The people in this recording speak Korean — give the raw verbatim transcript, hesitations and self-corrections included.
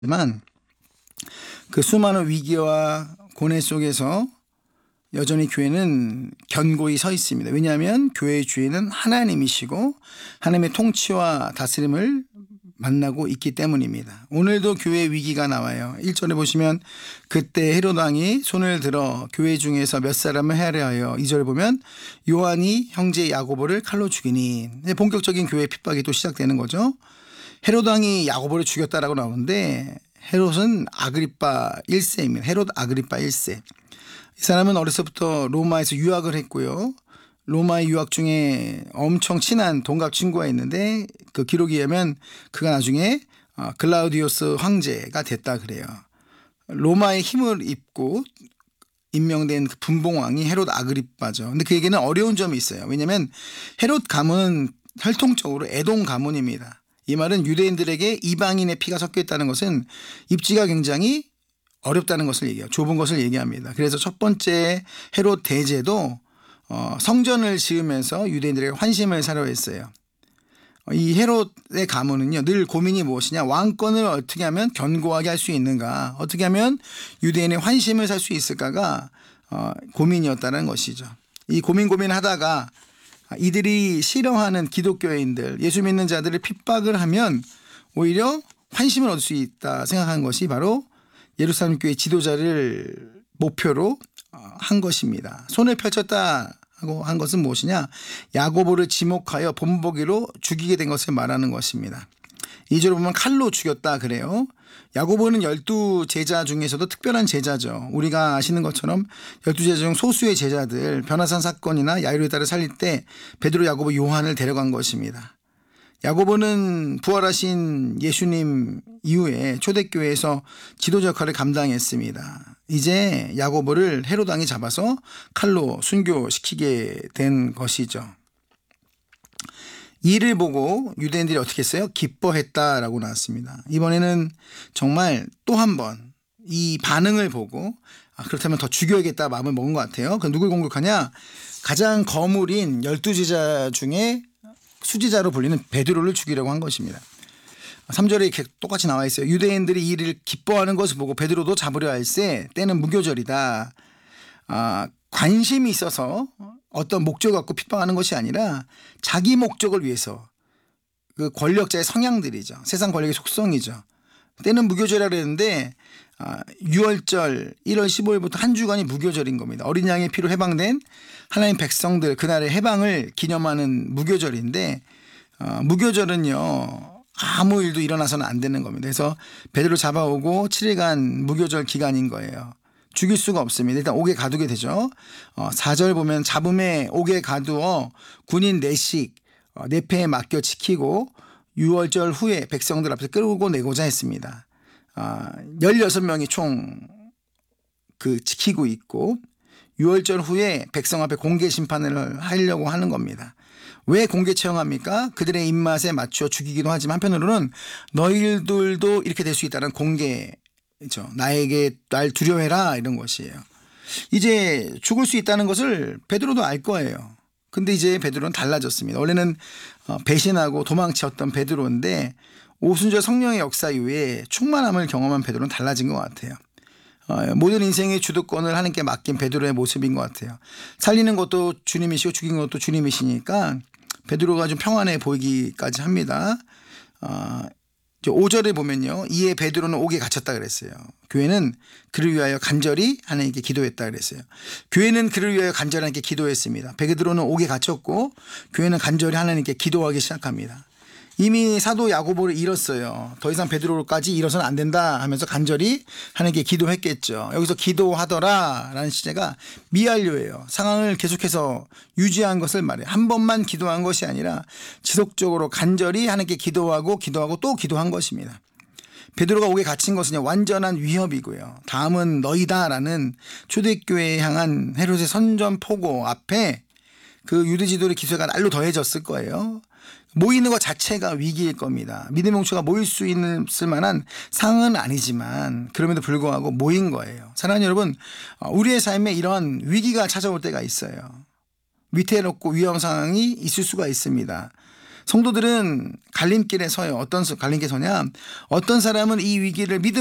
하지만 그 수많은 위기와 고뇌 속에서 여전히 교회는 견고히 서 있습니다. 왜냐하면 교회의 주인은 하나님이시고 하나님의 통치와 다스림을 만나고 있기 때문입니다. 오늘도 교회 위기가 나와요. 일 절에 보시면 그때 헤롯 왕이 손을 들어 교회 중에서 몇 사람을 해하려 이 절에 보면 요한이 형제 야고보를 칼로 죽이니 본격적인 교회 핍박이 또 시작되는 거죠. 헤롯 왕이 야고보를 죽였다라고 나오는데 헤롯은 아그리파 일 세입니다. 헤롯 아그리파 일 세. 이 사람은 어려서부터 로마에서 유학을 했고요. 로마의 유학 중에 엄청 친한 동갑 친구가 있는데 그 기록에 의하면 그가 나중에 글라우디오스 황제가 됐다 그래요. 로마의 힘을 입고 임명된 그 분봉왕이 헤롯 아그리파죠. 근데 그에게는 어려운 점이 있어요. 왜냐하면 헤롯 가문은 혈통적으로 에돔 가문입니다. 이 말은 유대인들에게 이방인의 피가 섞여 있다는 것은 입지가 굉장히 어렵다는 것을 얘기해요. 좁은 것을 얘기합니다. 그래서 첫 번째 헤롯 대제도 어, 성전을 지으면서 유대인들에게 환심을 사려 했어요. 이 헤롯의 가문은요, 늘 고민이 무엇이냐, 왕권을 어떻게 하면 견고하게 할 수 있는가, 어떻게 하면 유대인의 환심을 살 수 있을까가 어, 고민이었다는 것이죠. 이 고민 고민하다가 이들이 싫어하는 기독교인들, 예수 믿는 자들을 핍박을 하면 오히려 환심을 얻을 수 있다 생각한 것이 바로 예루살렘 교회 지도자를 목표로 한 것입니다. 손을 펼쳤다 하고 한 것은 무엇이냐? 야고보를 지목하여 본보기로 죽이게 된 것을 말하는 것입니다. 이 절을 보면 칼로 죽였다 그래요. 야고보는 열두 제자 중에서도 특별한 제자죠. 우리가 아시는 것처럼 열두 제자 중 소수의 제자들, 변화산 사건이나 야이로다를 살릴 때 베드로, 야고보, 요한을 데려간 것입니다. 야고보는 부활하신 예수님 이후에 초대교회에서 지도자 역할을 감당했습니다. 이제 야고보를 헤롯 왕이 잡아서 칼로 순교시키게 된 것이죠. 이를 보고 유대인들이 어떻게 했어요? 기뻐했다라고 나왔습니다. 이번에는 정말 또 한 번 이 반응을 보고 아, 그렇다면 더 죽여야겠다 마음을 먹은 것 같아요. 그 누굴 공격하냐? 가장 거물인 열두 제자 중에 수지자로 불리는 베드로를 죽이려고 한 것입니다. 삼 절에 이렇게 똑같이 나와 있어요. 유대인들이 이 일을 기뻐하는 것을 보고 베드로도 잡으려 할세 때는 무교절이다. 아, 관심이 있어서 어떤 목적을 갖고 핍박하는 것이 아니라 자기 목적을 위해서 그 권력자의 성향들이죠. 세상 권력의 속성이죠. 때는 무교절이라 그랬는데 아, 유월절 일월 십오일부터 한 주간이 무교절인 겁니다. 어린 양의 피로 해방된 하나님 백성들 그날의 해방을 기념하는 무교절인데 어, 무교절은요 아무 일도 일어나서는 안 되는 겁니다. 그래서 베드로 잡아오고 칠 일간 무교절 기간인 거예요. 죽일 수가 없습니다. 일단 옥에 가두게 되죠. 어, 사 절 보면 잡음에 옥에 가두어 군인 넷씩 어, 네 패에 맡겨 지키고 유월절 후에 백성들 앞에서 끌고 내고자 했습니다. 어, 열여섯 명이 총 그 지키고 있고 유월절 후에 백성 앞에 공개 심판을 하려고 하는 겁니다. 왜 공개 처형합니까? 그들의 입맛에 맞춰 죽이기도 하지만 한편으로는 너희들도 이렇게 될 수 있다는 공개죠. 나에게 날 두려워해라 이런 것이에요. 이제 죽을 수 있다는 것을 베드로도 알 거예요. 근데 이제 베드로는 달라졌습니다. 원래는 배신하고 도망쳤던 베드로인데 오순절 성령의 역사 이후에 충만함을 경험한 베드로는 달라진 것 같아요. 모든 인생의 주도권을 하나님께 맡긴 베드로의 모습인 것 같아요. 살리는 것도 주님이시고 죽이는 것도 주님이시니까 베드로가 좀 평안해 보이기까지 합니다. 어, 오 절에 보면요. 이에 베드로는 옥에 갇혔다 그랬어요. 교회는 그를 위하여 간절히 하나님께 기도했다 그랬어요. 교회는 그를 위하여 간절히 하나님께 기도했습니다. 베드로는 옥에 갇혔고 교회는 간절히 하나님께 기도하기 시작합니다. 이미 사도 야고보를 잃었어요. 더 이상 베드로까지 잃어서는 안 된다 하면서 간절히 하나님께 기도했겠죠. 여기서 기도하더라 라는 시제가 미완료예요. 상황을 계속해서 유지한 것을 말해요. 한 번만 기도한 것이 아니라 지속적으로 간절히 하나님께 기도하고 기도하고 또 기도한 것입니다. 베드로가 옥에 갇힌 것은 완전한 위협이고요. 다음은 너희다라는 초대교회에 향한 헤롯의 선전포고 앞에 그 유대 지도의 기세가 날로 더해졌을 거예요. 모이는 것 자체가 위기일 겁니다. 믿음의 공동체가 모일 수 있을 만한 상황은 아니지만 그럼에도 불구하고 모인 거예요. 사랑하는 여러분, 우리의 삶에 이런 위기가 찾아올 때가 있어요. 위태롭고 위험 상황이 있을 수가 있습니다. 성도들은 갈림길에 서요. 어떤 서- 갈림길에 서냐? 어떤 사람은 이 위기를 믿음